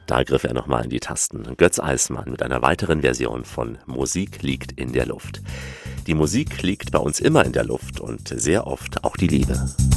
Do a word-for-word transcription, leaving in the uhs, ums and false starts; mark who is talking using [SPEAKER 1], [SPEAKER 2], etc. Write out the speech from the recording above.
[SPEAKER 1] Da griff er nochmal in die Tasten. Götz Eismann mit einer weiteren Version von Musik liegt in der Luft. Die Musik liegt bei uns immer in der Luft und sehr oft auch die Liebe.